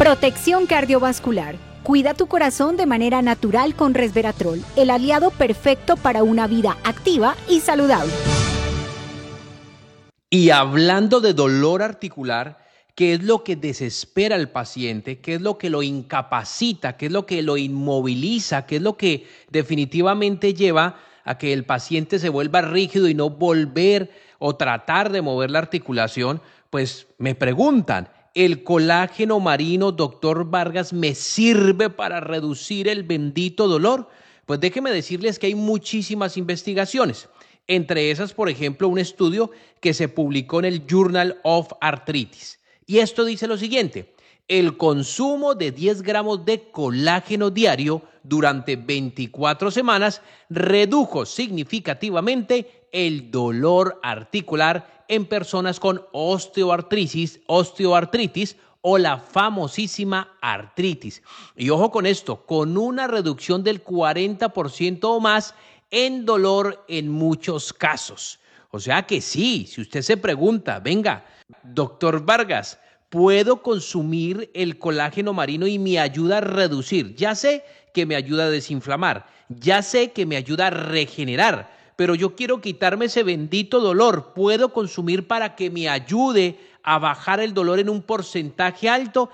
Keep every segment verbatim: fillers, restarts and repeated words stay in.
Protección cardiovascular. Cuida tu corazón de manera natural con resveratrol, el aliado perfecto para una vida activa y saludable. Y hablando de dolor articular, ¿qué es lo que desespera al paciente? ¿Qué es lo que lo incapacita? ¿Qué es lo que lo inmoviliza? ¿Qué es lo que definitivamente lleva a que el paciente se vuelva rígido y no volver o tratar de mover la articulación? Pues me preguntan, ¿el colágeno marino, doctor Vargas, me sirve para reducir el bendito dolor? Pues déjenme decirles que hay muchísimas investigaciones. Entre esas, por ejemplo, un estudio que se publicó en el Journal of Arthritis. Y esto dice lo siguiente: el consumo de diez gramos de colágeno diario durante veinticuatro semanas redujo significativamente el dolor articular en personas con osteoartritis, osteoartritis o la famosísima artritis. Y ojo con esto, con una reducción del cuarenta por ciento o más en dolor en muchos casos. O sea que sí, si usted se pregunta, venga, doctor Vargas, ¿puedo consumir el colágeno marino y me ayuda a reducir? Ya sé que me ayuda a desinflamar, ya sé que me ayuda a regenerar, pero yo quiero quitarme ese bendito dolor. ¿Puedo consumir para que me ayude a bajar el dolor en un porcentaje alto?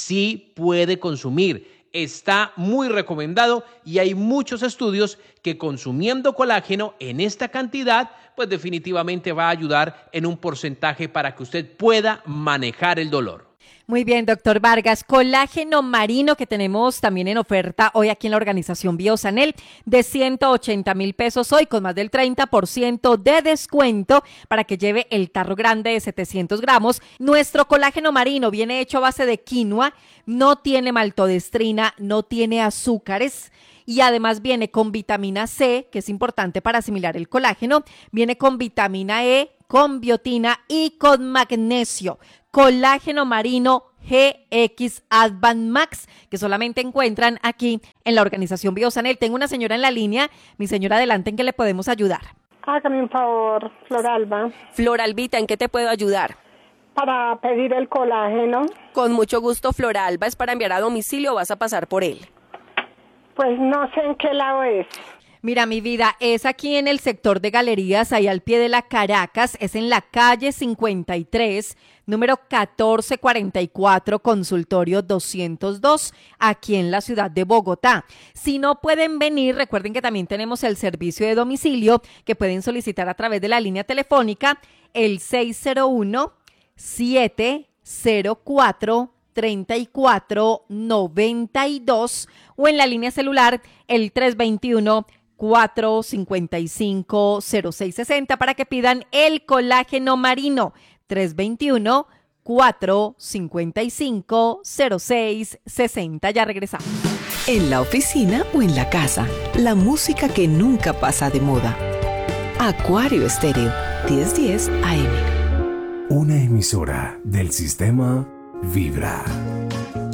Sí puede consumir. Está muy recomendado y hay muchos estudios que consumiendo colágeno en esta cantidad, pues definitivamente va a ayudar en un porcentaje para que usted pueda manejar el dolor. Muy bien, doctor Vargas. Colágeno marino que tenemos también en oferta hoy aquí en la organización Biosanel de ciento ochenta mil pesos hoy con más del treinta por ciento de descuento para que lleve el tarro grande de setecientos gramos. Nuestro colágeno marino viene hecho a base de quinoa, no tiene maltodextrina, no tiene azúcares. Y además viene con vitamina C, que es importante para asimilar el colágeno, viene con vitamina E, con biotina y con magnesio. Colágeno marino G X Advan Max, que solamente encuentran aquí en la organización Biosanel. Tengo una señora en la línea. Mi señora, adelante, ¿en qué le podemos ayudar? Hágame un favor, Floralba. Floralbita, ¿en qué te puedo ayudar? Para pedir el colágeno. Con mucho gusto, Floralba. ¿Es para enviar a domicilio o vas a pasar por él? Pues no sé en qué lado es. Mira, mi vida, es aquí en el sector de galerías, ahí al pie de la Caracas, es en la calle cincuenta y tres, número catorce cuarenta y cuatro, consultorio doscientos dos, aquí en la ciudad de Bogotá. Si no pueden venir, recuerden que también tenemos el servicio de domicilio que pueden solicitar a través de la línea telefónica, el seis cero uno, siete cero cuatro, treinta y cuatro noventa y dos o en la línea celular el tres dos uno, cuatro cinco cinco, cero seis seis cero para que pidan el colágeno marino. tres dos uno, cuatro cinco cinco, cero seis seis cero. Ya regresamos. En la oficina o en la casa, la música que nunca pasa de moda. Acuario Estéreo, diez diez A M. Una emisora del sistema Vibra.